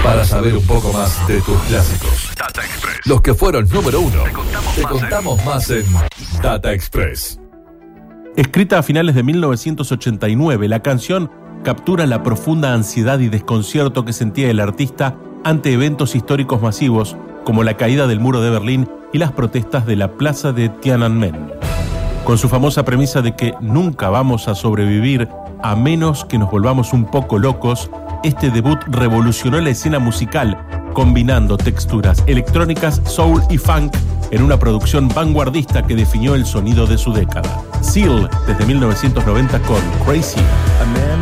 Para saber un poco más de tus clásicos, Data Express. Los que fueron número uno. Te contamos más en Data Express. Escrita a finales de 1989, la canción captura la profunda ansiedad y desconcierto que sentía el artista ante eventos históricos masivos como la caída del muro de Berlín y las protestas de la plaza de Tiananmen. Con su famosa premisa de que nunca vamos a sobrevivir a menos que nos volvamos un poco locos, este debut revolucionó la escena musical, combinando texturas electrónicas, soul y funk en una producción vanguardista que definió el sonido de su década. Seal, desde 1990 con Crazy. A man